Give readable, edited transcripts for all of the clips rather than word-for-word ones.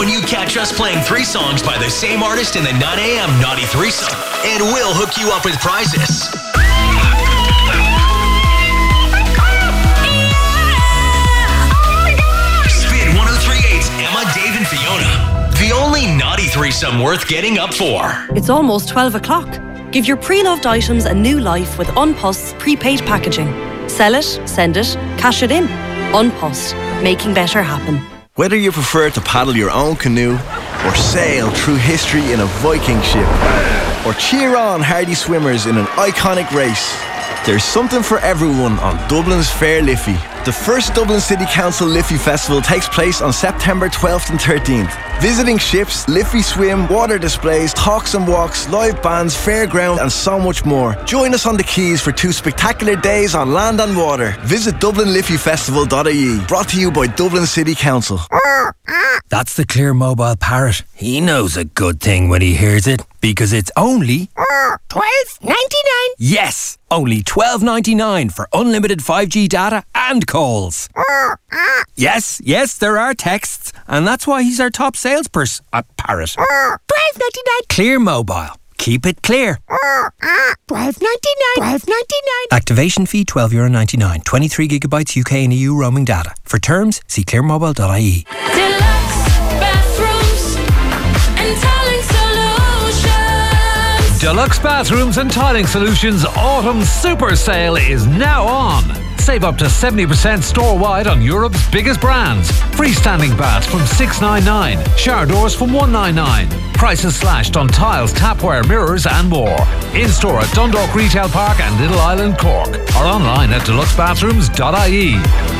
When you catch us playing 3 songs by the same artist in the 9 a.m. Naughty Threesome, and we'll hook you up with prizes. Spin 103.8's Emma, Dave, and Fiona. The only Naughty Threesome worth getting up for. It's almost 12 o'clock. Give your pre-loved items a new life with Unpost's prepaid packaging. Sell it, send it, cash it in. Unpost, making better happen. Whether you prefer to paddle your own canoe or sail through history in a Viking ship or cheer on hardy swimmers in an iconic race, there's something for everyone on Dublin's Fair Liffey. The first Dublin City Council Liffey Festival takes place on September 12th and 13th. Visiting ships, Liffey swim, water displays, talks and walks, live bands, fairground and so much more. Join us on the quays for 2 spectacular days on land and water. Visit DublinLiffeyFestival.ie. Brought to you by Dublin City Council. That's the Clear Mobile Parrot. He knows a good thing when he hears it, because it's only $12.99. Yes, only $12.99 for unlimited 5G data and calls. Yes, there are texts, and that's why he's our top salesperson at Parrot. $12.99. Clear Mobile. Keep it clear. $12.99. Activation fee €12.99. 23 gigabytes UK and EU roaming data. For terms, see clearmobile.ie. Deluxe Bathrooms and Tiling Solutions Autumn Super Sale is now on. Save up to 70% store-wide on Europe's biggest brands. Freestanding baths from $699. Shower doors from $199. Prices slashed on tiles, tapware, mirrors and more. In-store at Dundalk Retail Park and Little Island, Cork. Or online at deluxebathrooms.ie.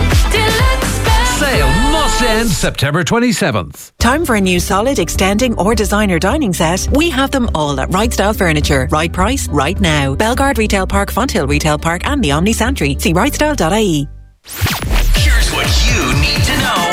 Sale must end September 27th. Time for a new solid, extending or designer dining set? We have them all at Right Style Furniture. Right price, right now. Belgard Retail Park, Fonthill Retail Park and the Omni Santry. See rightstyle.ie. Here's what you need to know.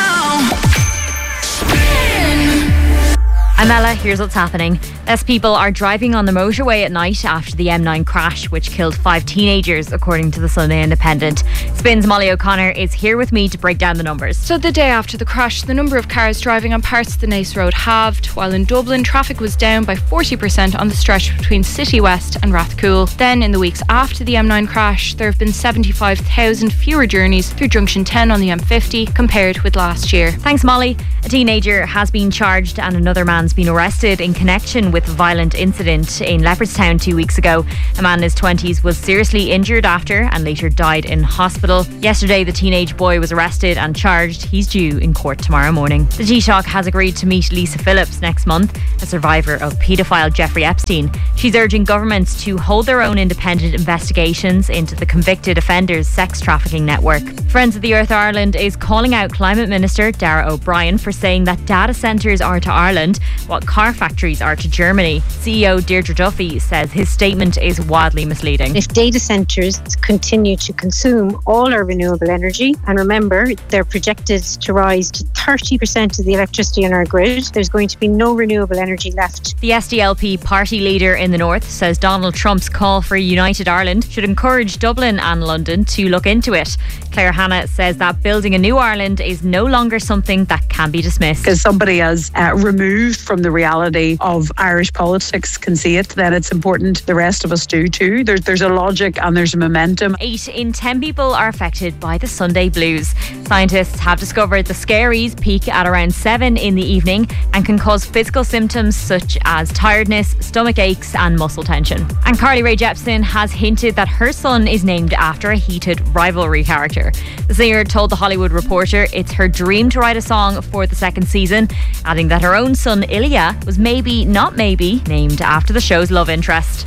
I'm Ella, here's what's happening. Less people are driving on the motorway at night after the M9 crash, which killed 5 teenagers, according to the Sunday Independent. Spin's Molly O'Connor is here with me to break down the numbers. So the day after the crash, the number of cars driving on parts of the Naas Road halved, while in Dublin, traffic was down by 40% on the stretch between City West and Rathcoole. Then, in the weeks after the M9 crash, there have been 75,000 fewer journeys through Junction 10 on the M50 compared with last year. Thanks, Molly. A teenager has been charged and another man's been arrested in connection with a violent incident in Leopardstown 2 weeks ago. A man in his 20s was seriously injured after and later died in hospital. Yesterday, the teenage boy was arrested and charged. He's due in court tomorrow morning. The Taoiseach has agreed to meet Lisa Phillips next month, a survivor of paedophile Jeffrey Epstein. She's urging governments to hold their own independent investigations into the convicted offender's sex trafficking network. Friends of the Earth Ireland is calling out Climate Minister Darragh O'Brien for saying that data centres are to Ireland what car factories are to Germany. CEO Deirdre Duffy says his statement is wildly misleading. If data centres continue to consume all our renewable energy, and remember, they're projected to rise to 30% of the electricity on our grid, there's going to be no renewable energy left. The SDLP party leader in the North says Donald Trump's call for a united Ireland should encourage Dublin and London to look into it. Claire Hanna says that building a new Ireland is no longer something that can be dismissed. Because somebody has removed from the reality of Irish politics can see it, then it's important the rest of us do too. There's a logic and there's a momentum. 8 in 10 people are affected by the Sunday blues. Scientists have discovered the scaries peak at around 7 in the evening and can cause physical symptoms such as tiredness, stomach aches and muscle tension. And Carly Rae Jepsen has hinted that her son is named after a heated rivalry character. The singer told The Hollywood Reporter it's her dream to write a song for the second season, adding that her own son Ilya was maybe, not maybe, named after the show's love interest.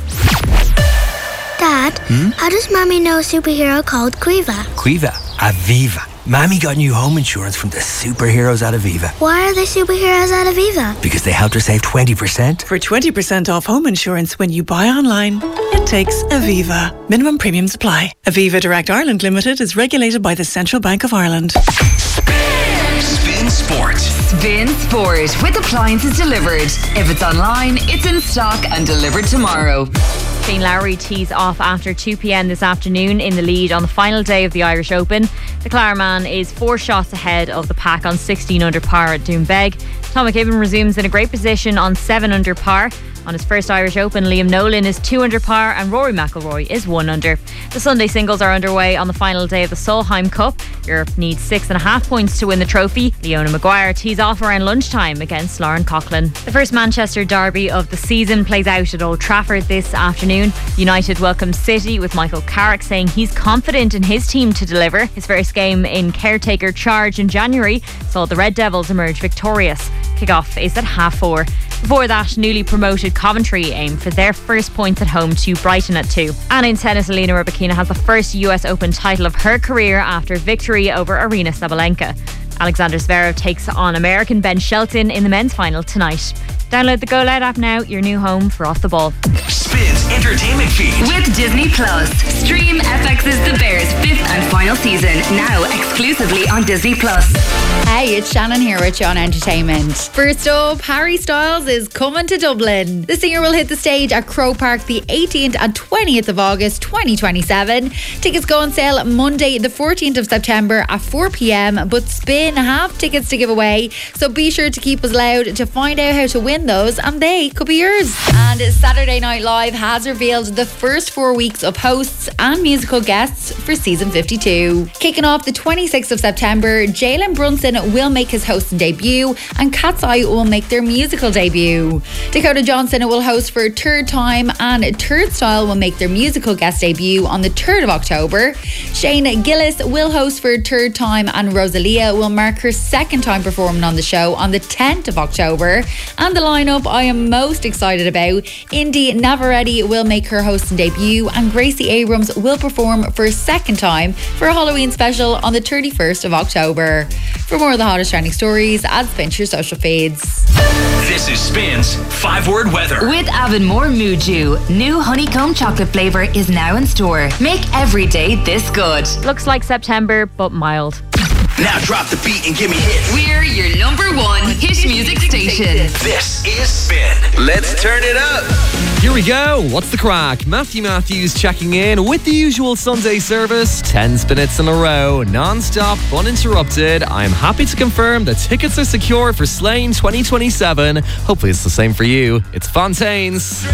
Dad, how does Mommy know a superhero called Quiva? Quiva? Aviva. Mammy got new home insurance from the superheroes at Aviva. Why are they superheroes at Aviva? Because they helped her save 20%. For 20% off home insurance when you buy online, it takes Aviva. Minimum premiums apply. Aviva Direct Ireland Limited is regulated by the Central Bank of Ireland. Spin Sport. Spin Sport with appliances delivered. If it's online, it's in stock and delivered tomorrow. Shane Lowry tees off after 2 p.m. this afternoon in the lead on the final day of the Irish Open. The Clareman is 4 shots ahead of the pack on 16 under par at Doonbeg. Tom McKibben resumes in a great position on 7 under par. On his first Irish Open, Liam Nolan is 2 under par and Rory McIlroy is 1 under. The Sunday singles are underway on the final day of the Solheim Cup. Europe needs 6.5 points to win the trophy. Leona Maguire tees off around lunchtime against Lauren Coughlin. The first Manchester derby of the season plays out at Old Trafford this afternoon. United welcomes City with Michael Carrick saying he's confident in his team to deliver. His first game in caretaker charge in January saw the Red Devils emerge victorious. Kick-off is at 4:30. Before that, newly promoted Coventry aim for their first points at home to Brighton at 2. And in tennis, Elena Rybakina has the first US Open title of her career after victory over Arina Sabalenka. Alexander Zverev takes on American Ben Shelton in the men's final tonight. Download the Go Loud app now, your new home for Off the Ball. Spins entertainment feed with Disney Plus. Stream FX's The Bears 5th and final season now exclusively on Disney Plus. Hey, it's Shannon here with John Entertainment. First up, Harry Styles is coming to Dublin. The singer will hit the stage at Croke Park the 18th and 20th of August 2027. Tickets go on sale Monday the 14th of September at 4 p.m, but Spin have tickets to give away, so be sure to keep us loud to find out how to win those, and they could be yours. And Saturday Night Live has revealed the first 4 weeks of hosts and musical guests for season 52. Kicking off the 26th of September, Jalen Brunson will make his hosting debut and Cat's Eye will make their musical debut. Dakota Johnson will host for a third time and Turnstile will make their musical guest debut on the 3rd of October. Shane Gillis will host for a third time and Rosalia will mark her second time performing on the show on the 10th of October. And the lineup I am most excited about: Indy Navarrete will make her hosting debut and Gracie Abrams will perform for a second time for a Halloween special on the 31st of October. For more of the hottest trending stories, add Spin to your social feeds. This is Spin's 5-word weather. With Avonmore Muju, new honeycomb chocolate flavour is now in store. Make every day this good. Looks like September, but mild. Now drop the beat and give me hits. We're your #1 hit music station. This is Spin. Let's turn it up. Here we go. What's the crack? Matthew Matthews checking in with the usual Sunday service. 10 spinets in a row, non-stop, uninterrupted. I'm happy to confirm that tickets are secure for Slane 2027. Hopefully it's the same for you. It's Fontaine's.